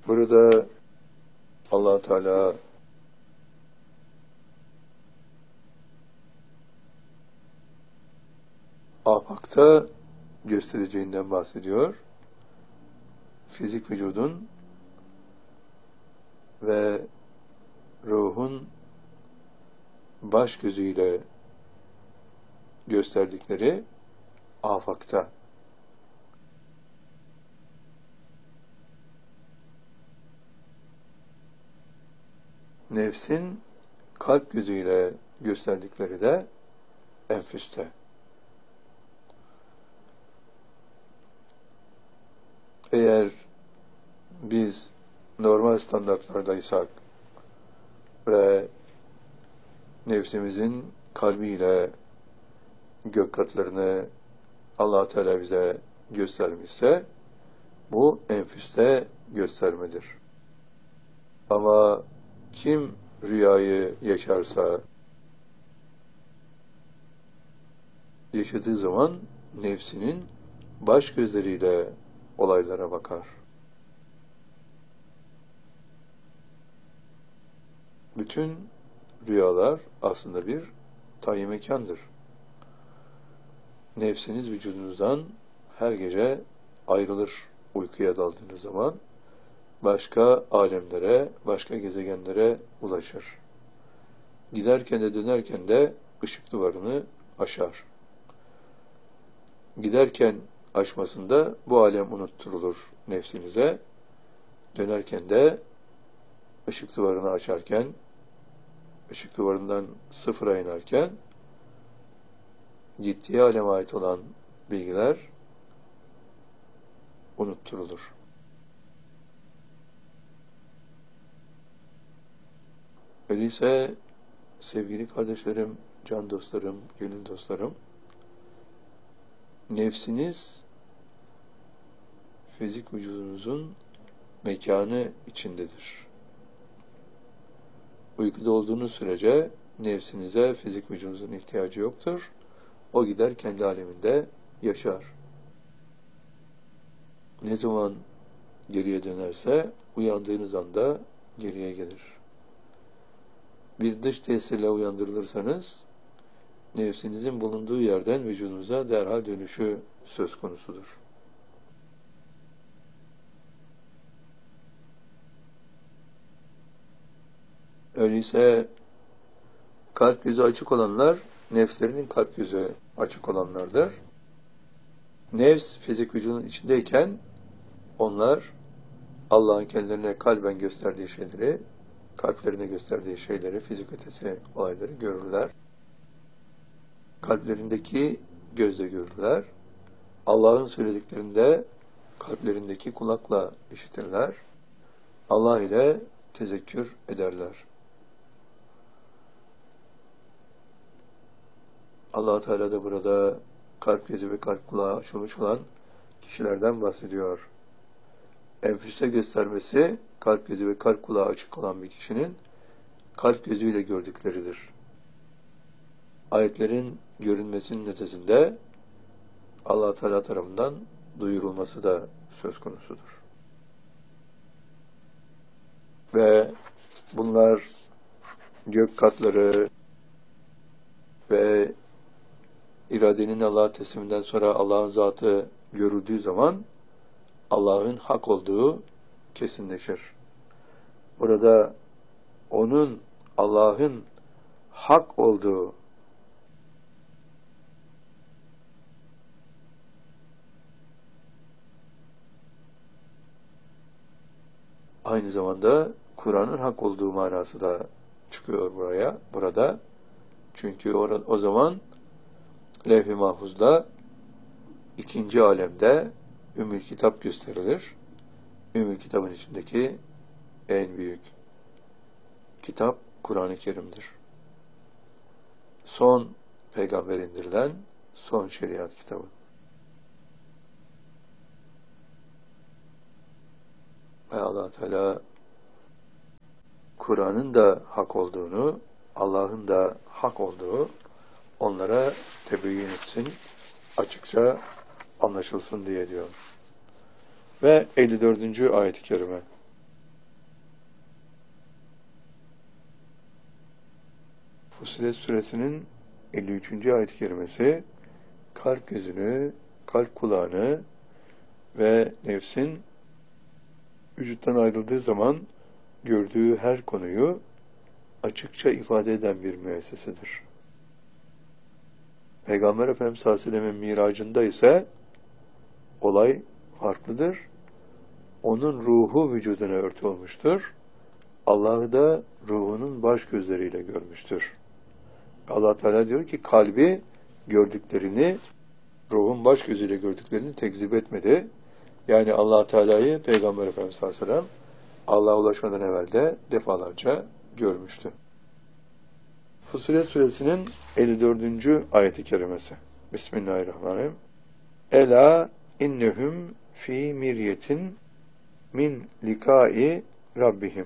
Burada Allah Teala afakta göstereceğinden bahsediyor. Fizik vücudun ve ruhun baş gözüyle gösterdikleri afakta. Nefsin kalp gözüyle gösterdikleri de enfüste. Eğer biz normal standartlardaysak ve nefsimizin kalbiyle gök katlarını Allah Teala bize göstermişse bu enfüste göstermedir. Ama kim rüyayı yaşarsa yaşadığı zaman nefsinin baş gözleriyle olaylara bakar. Bütün rüyalar aslında bir tayin mekandır. Nefsiniz vücudunuzdan her gece ayrılır uykuya daldığınız zaman. Başka alemlere, başka gezegenlere ulaşır. Giderken de dönerken de ışık duvarını aşar. Giderken aşmasında bu alem unutturulur nefsinize. Dönerken de ışık duvarını açarken, ışık duvarından sıfıra inerken gittiği aleme ait olan bilgiler unutturulur. Öyleyse sevgili kardeşlerim, can dostlarım, gönül dostlarım, nefsiniz fizik vücudunuzun mekanı içindedir. Uykuda olduğunuz sürece nefsinize fizik vücudunuzun ihtiyacı yoktur. O gider kendi aleminde yaşar. Ne zaman geriye dönerse uyandığınız anda geriye gelir. Bir dış tesirle uyandırılırsanız nefsinizin bulunduğu yerden vücudunuza derhal dönüşü söz konusudur. Öyleyse kalp gözü açık olanlar nefslerinin kalp gözü açık olanlardır. Nefs fizik vücudun içindeyken onlar Allah'ın kendilerine kalben gösterdiği şeyleri, kalplerine gösterdiği şeyleri, fizik ötesi olayları görürler. Kalplerindeki gözle görürler. Allah'ın söylediklerinde kalplerindeki kulakla işitirler. Allah ile tezekkür ederler. Allah Teala da burada kalp gözü ve kalp kulağı açılmış olan kişilerden bahsediyor. Enfüste göstermesi kalp gözü ve kalp kulağı açık olan bir kişinin kalp gözüyle gördükleridir. Ayetlerin görünmesinin ötesinde Allah Teala tarafından duyurulması da söz konusudur. Ve bunlar gök katları ve iradenin Allah'a tesliminden sonra Allah'ın zatı görüldüğü zaman Allah'ın hak olduğu kesinleşir. Burada onun Allah'ın hak olduğu aynı zamanda Kur'an'ın hak olduğu manası da çıkıyor burada. Çünkü o zaman Levh-i Mahfuz'da ikinci alemde Ümmül Kitap gösterilir. Ümmül Kitabın içindeki en büyük kitap Kur'an-ı Kerim'dir. Son peygamber indirilen son şeriat kitabı. Ve Allah Teala Kur'an'ın da hak olduğunu, Allah'ın da hak olduğu onlara tebeyyün etsin, açıkça anlaşılsın diye diyor. Ve 54. ayet-i kerime. Fussilet Suresinin 53. ayet-i kerimesi kalp gözünü, kalp kulağını ve nefsin vücuttan ayrıldığı zaman gördüğü her konuyu açıkça ifade eden bir müessesedir. Peygamber Efendimiz sallallahu aleyhi ve sellem'in miracında ise olay farklıdır. Onun ruhu vücuduna örtü olmuştur. Allah'ı da ruhunun baş gözleriyle görmüştür. Allah Teala diyor ki kalbi gördüklerini, ruhun baş gözüyle gördüklerini tekzip etmedi. Yani Allah Teala'yı Peygamber Efendimiz sallallahu aleyhi ve sellem Allah'a ulaşmadan evvel de defalarca görmüştü. Fussilet Suresinin 54. ayet-i kerimesi. Bismillahirrahmanirrahim. Ela innehum fi miryetin min likai rabbihim.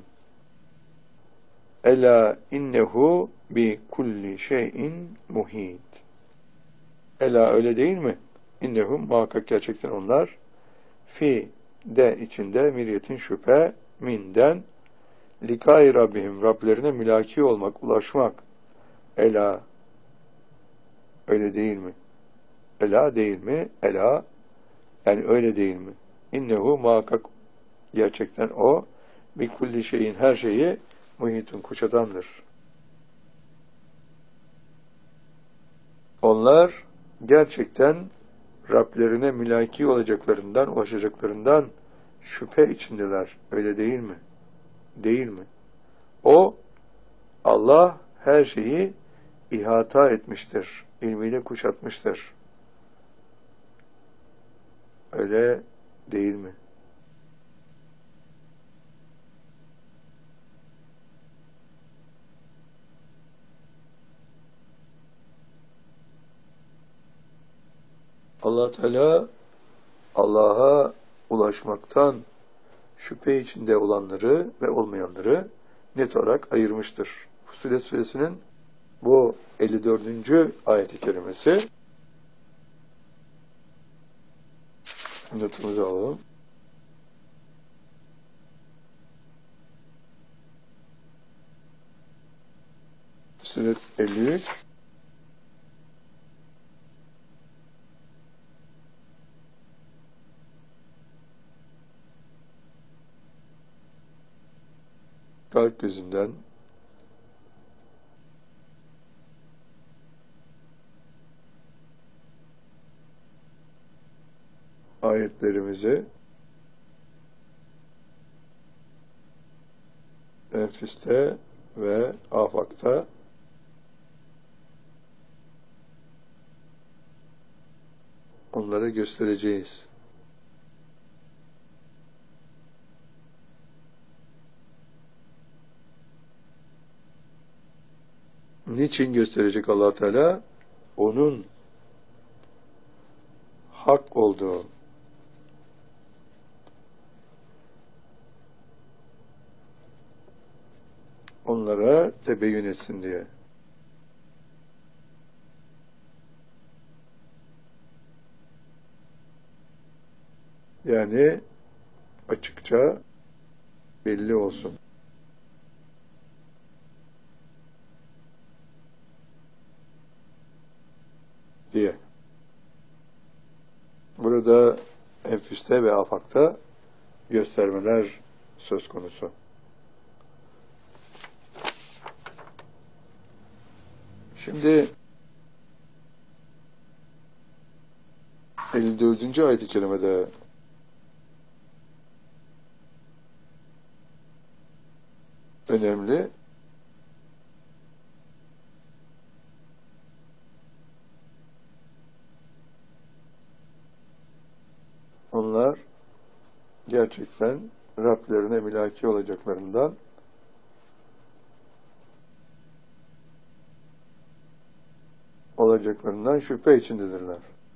Ela innehu bi kulli şeyin muhit. Ela öyle değil mi? İnnehum muhakkak gerçekten onlar fi de içinde miryetin şüphe minden likai rabbihim Rablerine mülaki olmak, ulaşmak. Ela öyle değil mi? Ela değil mi? Ela yani öyle değil mi? İnnehu muhakkak gerçekten o bi kulli şeyin her şeyi muhitun kuşatandır. Onlar gerçekten Rablerine mülaki olacaklarından, ulaşacaklarından şüphe içindeler. Öyle değil mi? Değil mi? O, Allah her şeyi ihata etmiştir. İlmiyle kuşatmıştır. Öyle değil mi? Allah Teala Allah'a ulaşmaktan şüphe içinde olanları ve olmayanları net olarak ayırmıştır. Fussilet Suresinin bu 54. ayet-i kerimesi. Notumuzu alalım. Fussilet 53. Kalp gözünden ayetlerimizi enfüste ve afakta onlara göstereceğiz. Niçin gösterecek Allah Teala? Onun hak olduğu, onlara tebeyyün etsin diye. Yani açıkça belli olsun. Diye. Burada enfüste ve afakta göstermeler söz konusu. Şimdi 54. ayet-i kerimede önemli. Onlar gerçekten Rablerine mülaki olacaklarından şüphe içindedirler.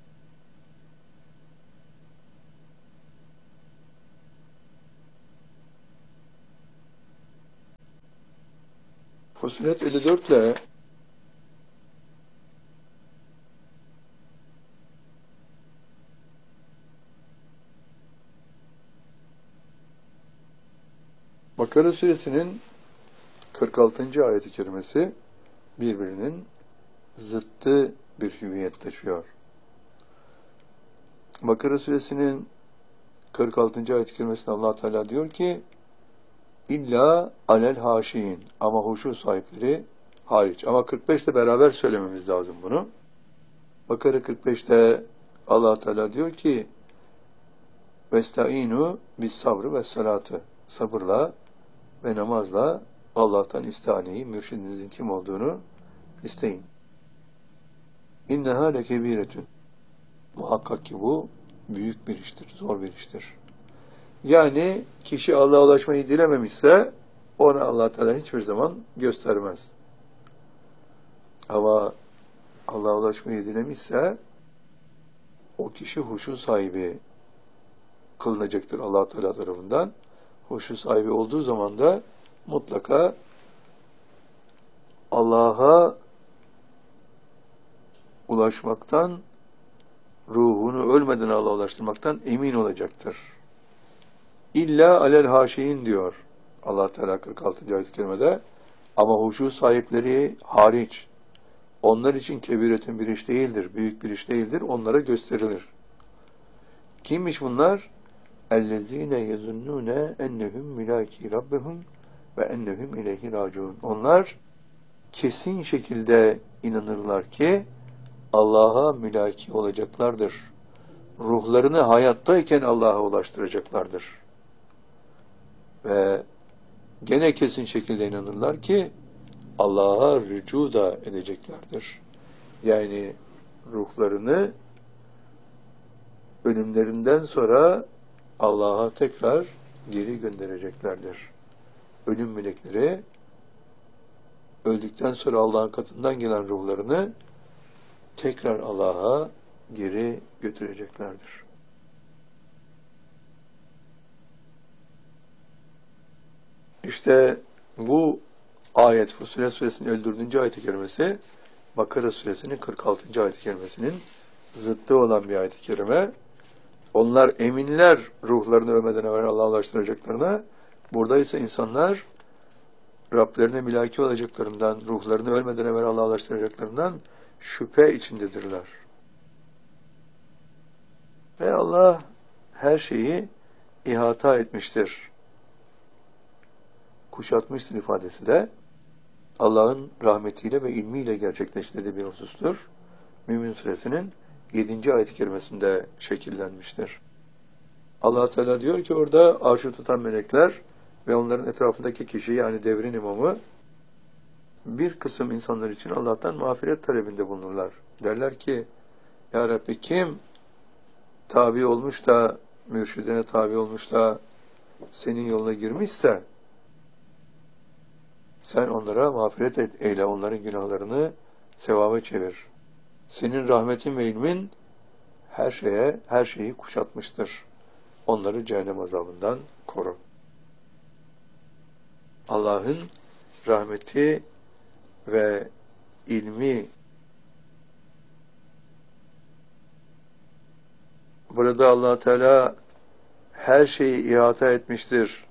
Fussilet 54 ile Bakara Suresinin 46. ayet-i kerimesi birbirinin zıttı bir hüviyet taşıyor. Bakara suresinin 46. ayet-i kerimesinde Allah Teala diyor ki İlla alel haşiyin, ama huşu sahipleri hariç. Ama 45'te beraber söylememiz lazım bunu. Bakara 45'te Allah Teala diyor ki Vestaînû bis sabrı ve salatı. Sabırla ve namazla Allah'tan istihaneyi, mürşidinizin kim olduğunu isteyin. İnneha lekebiretün. Muhakkak ki bu büyük bir iştir, zor bir iştir. Yani kişi Allah'a ulaşmayı dilememişse ona Allah Teala hiçbir zaman göstermez. Ama Allah'a ulaşmayı dilemişse o kişi huşu sahibi kılınacaktır Allah Teala tarafından. Huşu sahibi olduğu zaman da mutlaka Allah'a ulaşmaktan, ruhunu ölmeden Allah'a ulaştırmaktan emin olacaktır. İlla alel haşiyin diyor Allah Teala 46. ayet-i kerimede. Ama huşu sahipleri hariç. Onlar için kebiretün bir iş değildir, büyük bir iş değildir, onlara gösterilir. Kimmiş bunlar? اَلَّذ۪ينَ يَزُنُّونَ اَنَّهُمْ مِلَاكِي رَبِّهُمْ وَاَنَّهُمْ اِلَيْهِ رَاجُونَ. Onlar kesin şekilde inanırlar ki Allah'a mülaki olacaklardır. Ruhlarını hayattayken Allah'a ulaştıracaklardır. Ve gene kesin şekilde inanırlar ki Allah'a rücu da edeceklerdir. Yani ruhlarını ölümlerinden sonra Allah'a tekrar geri göndereceklerdir. Ölüm melekleri öldükten sonra Allah'ın katından gelen ruhlarını tekrar Allah'a geri götüreceklerdir. İşte bu ayet Fussilet Suresinin 54. ayet-i kerimesi Bakara Suresinin 46. ayet-i kerimesinin zıttı olan bir ayet-i kerime. Onlar eminler ruhlarını ölmeden evvel Allah'a ulaştıracaklarına. Burada ise insanlar Rablerine mülaki olacaklarından, ruhlarını ölmeden evvel Allah'a ulaştıracaklarından şüphe içindedirler. Ve Allah her şeyi ihata etmiştir, kuşatmıştır ifadesi de Allah'ın rahmetiyle ve ilmiyle gerçekleştirdiği bir husustur. Mümin Suresinin 7. ayet-i kerimesinde şekillenmiştir. Allah Teala diyor ki orada arşı tutan melekler ve onların etrafındaki kişi, yani devrin imamı, bir kısım insanlar için Allah'tan mağfiret talebinde bulunurlar. Derler ki Ya Rabbi, kim tabi olmuş da, mürşidine tabi olmuş da senin yoluna girmişse sen onlara mağfiret et, eyle, onların günahlarını sevaba çevir. Senin rahmetin ve ilmin her şeyi kuşatmıştır. Onları cehennem azabından koru. Allah'ın rahmeti ve ilmi, burada Allah Teala her şeyi ihata etmiştir.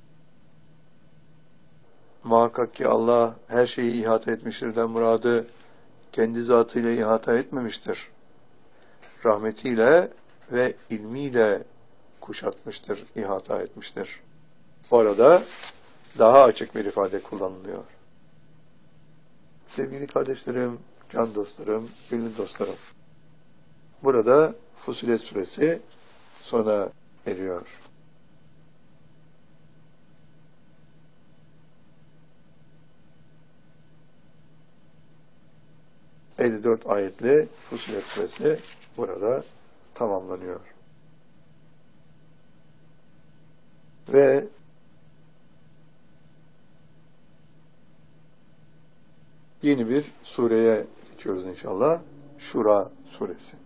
Muhakkak ki Allah her şeyi ihata etmiştirden muradı kendi zatıyla ihata etmemiştir. Rahmetiyle ve ilmiyle kuşatmıştır, ihata etmiştir. Orada daha açık bir ifade kullanılıyor. Sevgili kardeşlerim, can dostlarım, gönül dostlarım, burada Fussilet Suresi sona eriyor. ...54 ayetli Fussilet Suresi burada tamamlanıyor. Ve yeni bir sureye geçiyoruz inşallah. Şura suresi.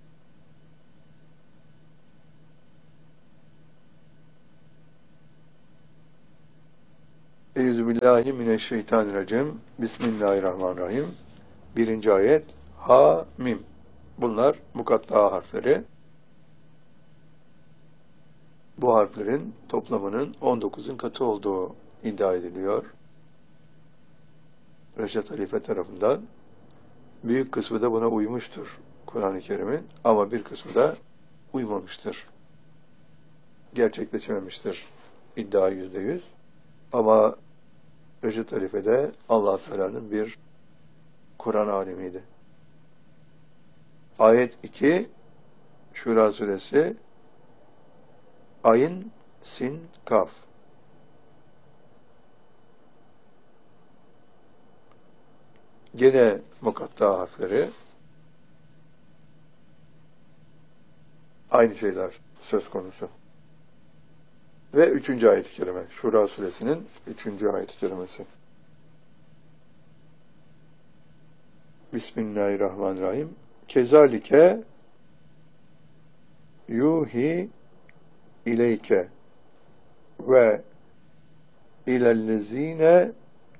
Euzubillahimineşşeytanirracim. Bismillahirrahmanirrahim. 1. ayet. Ha, mim. Bunlar mukatta harfleri. Bu harflerin toplamının 19'un katı olduğu iddia ediliyor. Reşat Halife tarafından. Büyük kısmı da buna uymuştur Kur'an-ı Kerim'in ama bir kısmı da uymamıştır. Gerçekleşememiştir iddia %100. Ama Reşat Halife de Allah Teala'nın bir Kur'an alimiydi. Ayet 2 Şura suresi Ayn, Sin, Kaf. Gene mukatta harfleri aynı şeyler söz konusu. Ve 3. ayet-i kerime. Şura suresinin 3. ayet-i kerimesi. Bismillahirrahmanirrahim. Kezalike yuhi ileyke ve ilellezine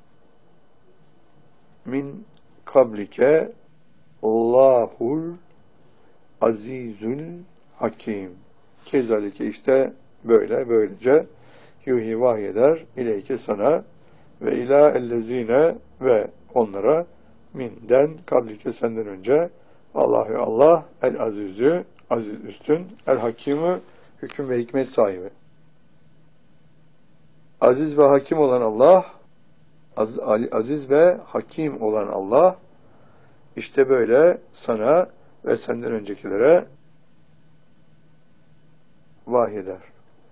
min kablike Allahul azizül hakim. Kezalike işte böylece yuhi vahyeder ileyke sana ve ila ellezine ve onlara minden kablike senden önce Allah el azizü aziz üstün el hakimü hüküm ve hikmet sahibi. Aziz ve hakim olan Allah, aziz ve hakim olan Allah işte böyle sana ve senden öncekilere vahyeder.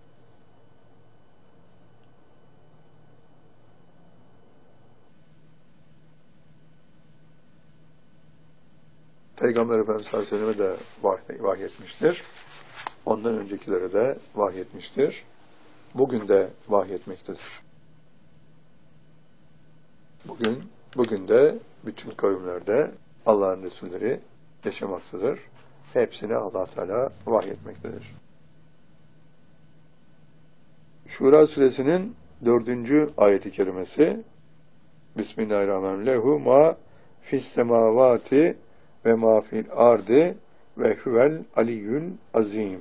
Peygamber Efendimiz sallallahu aleyhi ve selleme de vahyetmiştir. Ondan öncekilere de vahyetmiştir. Bugün de vahyetmektedir. Bugün de bütün kavimlerde Allah'ın Resulleri yaşamaktadır. Hepsine Allah Teala vahyetmektedir. Şura suresinin 4. ayeti kerimesi Bismillahirrahmanirrahim. Lehu ma fis semavati ve ma fil ardı ve huvel aliyyül azim.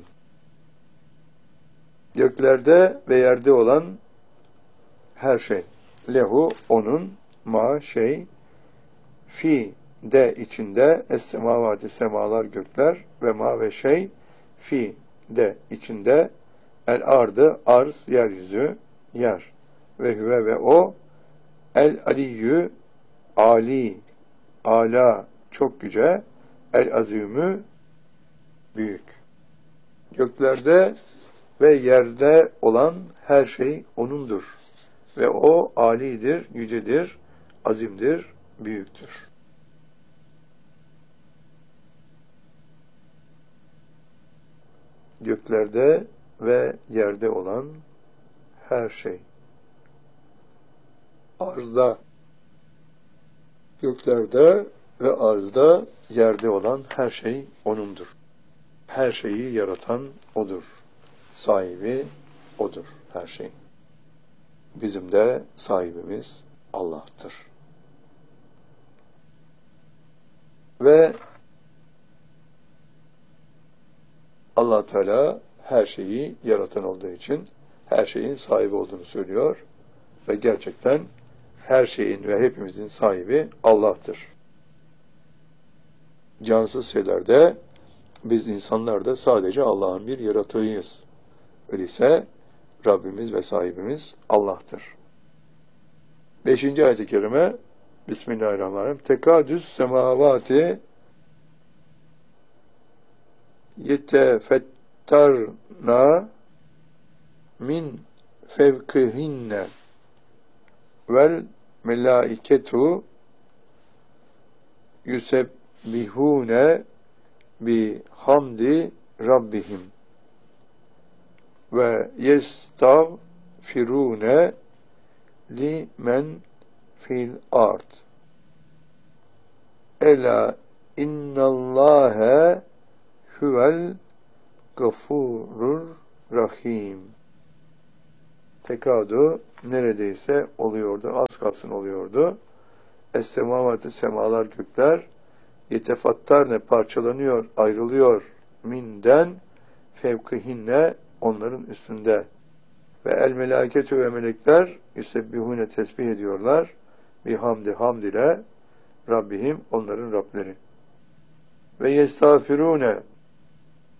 Göklerde ve yerde olan her şey. Lehu onun ma şey fi de içinde es-semavati semalar gökler ve ma ve şey fi de içinde el ardı arz yeryüzü yer ve huve ve o el aliyyü ali ala çok yüce el azimü büyük. Göklerde ve yerde olan her şey O'nundur. Ve O alidir, yücedir, azimdir, büyüktür. Göklerde ve yerde olan her şey. Arzda, göklerde ve arzda, yerde olan her şey O'nundur. Her şeyi yaratan O'dur. Sahibi O'dur her şeyin. Bizim de sahibimiz Allah'tır. Ve Allah Teala her şeyi yaratan olduğu için her şeyin sahibi olduğunu söylüyor ve gerçekten her şeyin ve hepimizin sahibi Allah'tır. Cansız şeylerde biz insanlar da sadece Allah'ın bir yaratığıyız. Öyleyse Rabbimiz ve sahibimiz Allah'tır. 5. ayet-i kerime Bismillahirrahmanirrahim. Tekadüs semavati yetefettarna min fevkihinne vel melaiketu yusebbihune bi hamdi rabbihim ve yestağfirune limen fil ard. Ela innallâhe huvel gafurur rahim. Tekadu neredeyse oluyordu, az kalsın oluyordu. Es-semavati semalar gökler yetefattarne parçalanıyor, ayrılıyor minden fevkihinne onların üstünde ve el melâketü ve melekler yüsebbihune tesbih ediyorlar bihamdi hamd ile Rabbihim onların Rableri. Ve yestağfirune